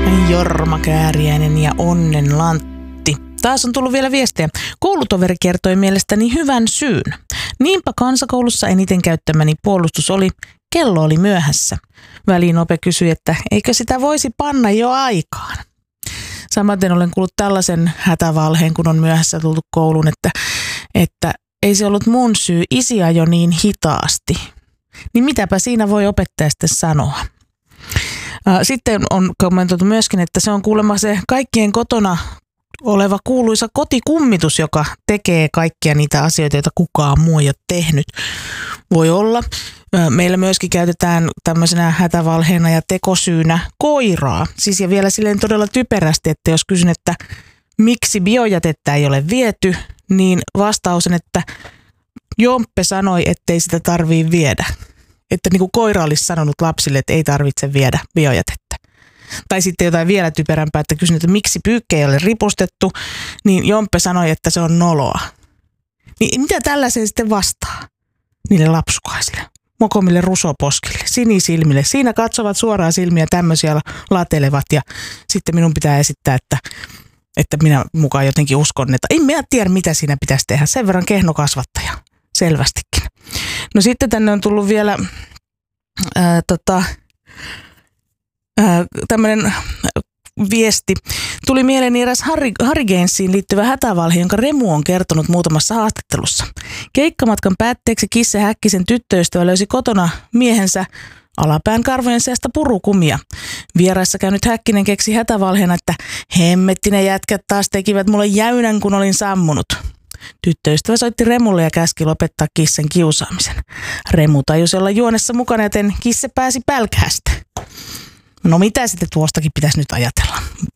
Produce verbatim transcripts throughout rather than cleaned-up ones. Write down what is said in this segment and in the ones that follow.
Jorma Kääriäinen ja Onnen Lantti. Taas on tullut vielä viestiä. Koulutoveri kertoi mielestäni hyvän syyn. Niinpä kansakoulussa eniten käyttämäni puolustus oli, kello oli myöhässä. Väliin Ope kysyi, että eikö sitä voisi panna jo aikaan. Samaten olen kuullut tällaisen hätävalheen, kun on myöhässä tultu kouluun, että, että ei se ollut mun syy, isi ajoi niin hitaasti. Niin mitäpä siinä voi opettaja sitten sanoa? Sitten on kommentoitu myöskin, että se on kuulemma se kaikkien kotona oleva kuuluisa kotikummitus, joka tekee kaikkia niitä asioita, joita kukaan muu ei ole tehnyt. Voi olla. Meillä myöskin käytetään tämmöisenä hätävalheena ja tekosyynä koiraa. Siis ja vielä silleen todella typerästi, että jos kysyn, että miksi biojätettä ei ole viety, niin vastaus on, että Jomppe sanoi, ettei sitä tarvii viedä. Että niin kuin koira olisi sanonut lapsille, että ei tarvitse viedä biojätettä. Tai sitten jotain vielä typerämpää, että kysyn, että miksi pyykkejä ei ole ripustettu, niin Jomppe sanoi, että se on noloa. Niin mitä tällaiseen sitten vastaa niille lapsukaisille, mokomille rusoposkille, sinisilmille? Siinä katsovat suoraan silmiä, tämmöisiä latelevat ja sitten minun pitää esittää, että, että minä mukaan jotenkin uskon, että en minä tiedä, mitä siinä pitäisi tehdä. Sen verran kehno kasvattaja, selvästikin. No sitten tänne on tullut vielä ää, tota, ää, tämmöinen viesti. Tuli mieleeni eräs Harigensiin liittyvä hätävalhe, jonka Remu on kertonut muutamassa haastattelussa. Keikkamatkan päätteeksi Kisse Häkkisen tyttöystävä löysi kotona miehensä alapään karvojen seasta purukumia. Vieraissa käynyt Häkkinen keksi hätävalheena, että hemmetti ne jätkät taas tekivät mulle jäynän, kun olin sammunut. Tyttöystävä soitti Remulle ja käski lopettaa Kissen kiusaamisen. Remu tajusi olla juonessa mukana, joten Kisse pääsi pälkähästä. No mitä sitten tuostakin pitäisi nyt ajatella?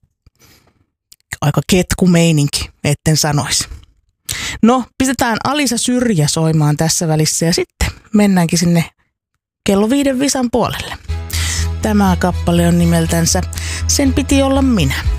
Aika ketku meininki, etten sanoisi. No, pistetään Alisa Syrjä soimaan tässä välissä ja sitten mennäänkin sinne kello viiden visan puolelle. Tämä kappale on nimeltänsä Sen piti olla minä.